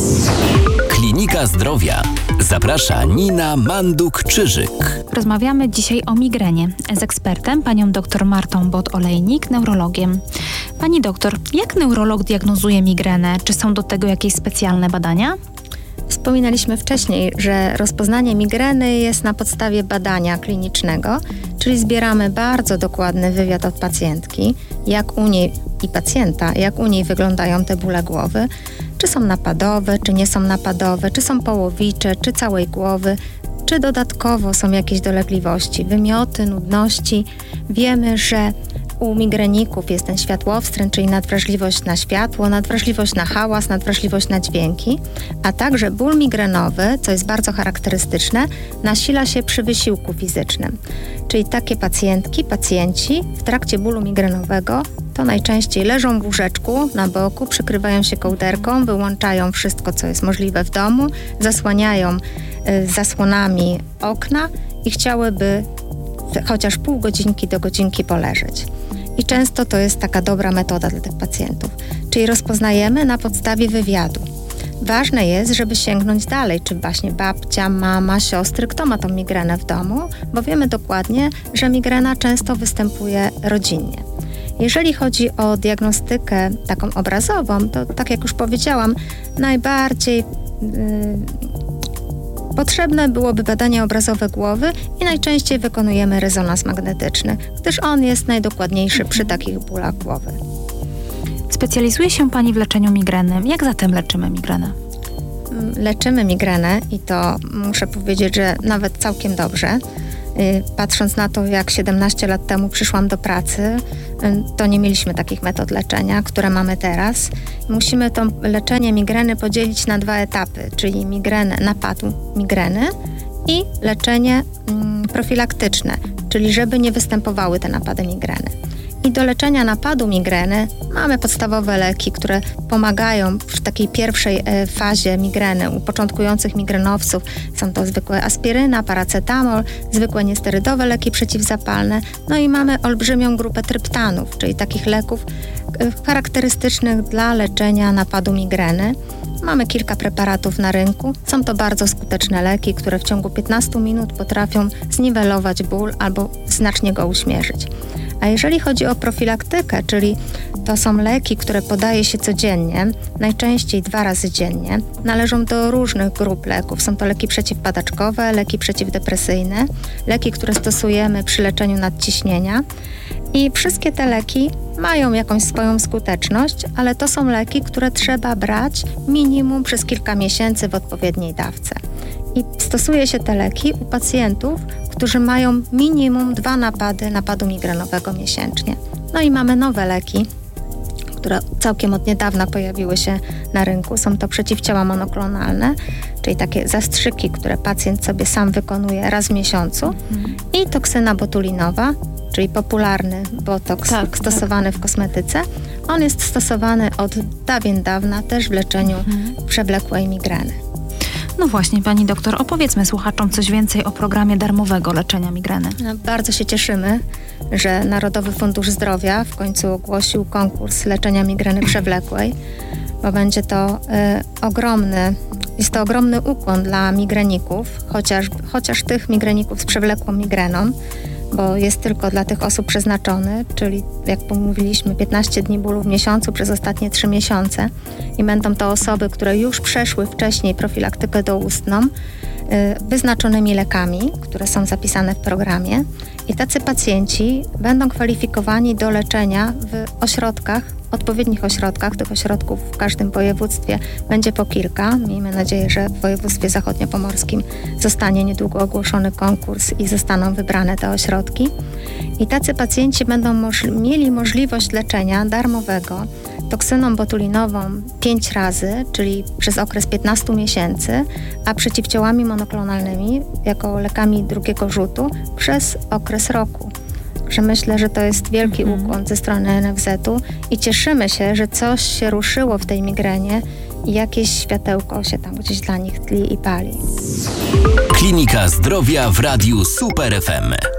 Klinika Zdrowia. Zaprasza Nina Manduk-Czyżyk. Rozmawiamy dzisiaj o migrenie z ekspertem, panią dr Martą Bot-Olejnik, neurologiem. Pani doktor, jak neurolog diagnozuje migrenę? Czy są do tego jakieś specjalne badania? Wspominaliśmy wcześniej, że rozpoznanie migreny jest na podstawie badania klinicznego, czyli zbieramy bardzo dokładny wywiad od pacjentki, jak u niej i pacjenta, jak u niej wyglądają te bóle głowy, czy są napadowe, czy nie są napadowe, czy są połowicze, czy całej głowy, czy dodatkowo są jakieś dolegliwości, wymioty, nudności. Wiemy, że u migreników jest ten światłowstręt, czyli nadwrażliwość na światło, nadwrażliwość na hałas, nadwrażliwość na dźwięki, a także ból migrenowy, co jest bardzo charakterystyczne, nasila się przy wysiłku fizycznym. Czyli takie pacjenci w trakcie bólu migrenowego to najczęściej leżą w łóżeczku na boku, przykrywają się kołderką, wyłączają wszystko, co jest możliwe w domu, zasłaniają zasłonami okna i chciałyby chociaż pół godzinki do godzinki poleżeć. I często to jest taka dobra metoda dla tych pacjentów. Czyli rozpoznajemy na podstawie wywiadu. Ważne jest, żeby sięgnąć dalej, czy właśnie babcia, mama, siostry, kto ma tą migrenę w domu, bo wiemy dokładnie, że migrena często występuje rodzinnie. Jeżeli chodzi o diagnostykę taką obrazową, to tak jak już powiedziałam, najbardziej potrzebne byłoby badanie obrazowe głowy i najczęściej wykonujemy rezonans magnetyczny, gdyż on jest najdokładniejszy przy takich bólach głowy. Specjalizuje się pani w leczeniu migreny. Jak zatem leczymy migrenę? Leczymy migrenę i to muszę powiedzieć, że nawet całkiem dobrze. Patrząc na to, jak 17 lat temu przyszłam do pracy, to nie mieliśmy takich metod leczenia, które mamy teraz. Musimy to leczenie migreny podzielić na 2 etapy, czyli napadu migreny i leczenie profilaktyczne, czyli żeby nie występowały te napady migreny. I do leczenia napadu migreny mamy podstawowe leki, które pomagają w takiej pierwszej fazie migreny u początkujących migrenowców. Są to zwykłe aspiryna, paracetamol, zwykłe niesterydowe leki przeciwzapalne. No i mamy olbrzymią grupę tryptanów, czyli takich leków charakterystycznych dla leczenia napadu migreny. Mamy kilka preparatów na rynku. Są to bardzo skuteczne leki, które w ciągu 15 minut potrafią zniwelować ból albo znacznie go uśmierzyć. A jeżeli chodzi o profilaktykę, czyli to są leki, które podaje się codziennie, najczęściej 2 razy dziennie, należą do różnych grup leków. Są to leki przeciwpadaczkowe, leki przeciwdepresyjne, leki, które stosujemy przy leczeniu nadciśnienia. I wszystkie te leki mają jakąś swoją skuteczność, ale to są leki, które trzeba brać minimum przez kilka miesięcy w odpowiedniej dawce. I stosuje się te leki u pacjentów, którzy mają minimum 2 napadu migrenowego miesięcznie. No i mamy nowe leki, które całkiem od niedawna pojawiły się na rynku. Są to przeciwciała monoklonalne, czyli takie zastrzyki, które pacjent sobie sam wykonuje raz w miesiącu i toksyna botulinowa, czyli popularny botoks stosowany w kosmetyce. On jest stosowany od dawien dawna też w leczeniu przewlekłej migreny. No właśnie, pani doktor, opowiedzmy słuchaczom coś więcej o programie darmowego leczenia migreny. Bardzo się cieszymy, że Narodowy Fundusz Zdrowia w końcu ogłosił konkurs leczenia migreny przewlekłej, bo będzie to ogromny ukłon dla migreników, chociaż tych migreników z przewlekłą migreną, bo jest tylko dla tych osób przeznaczony, czyli jak pomówiliśmy 15 dni bólu w miesiącu przez ostatnie 3 miesiące i będą to osoby, które już przeszły wcześniej profilaktykę doustną wyznaczonymi lekami, które są zapisane w programie i tacy pacjenci będą kwalifikowani do leczenia w odpowiednich ośrodkach. Tych ośrodków w każdym województwie będzie po kilka. Miejmy nadzieję, że w województwie zachodniopomorskim zostanie niedługo ogłoszony konkurs i zostaną wybrane te ośrodki. I tacy pacjenci będą mieli możliwość leczenia darmowego toksyną botulinową 5 razy, czyli przez okres 15 miesięcy, a przeciwciałami monoklonalnymi jako lekami drugiego rzutu przez okres roku. Że myślę, że to jest wielki ukłon ze strony NFZ-u i cieszymy się, że coś się ruszyło w tej migrenie i jakieś światełko się tam gdzieś dla nich tli i pali. Klinika Zdrowia w Radiu Super FM.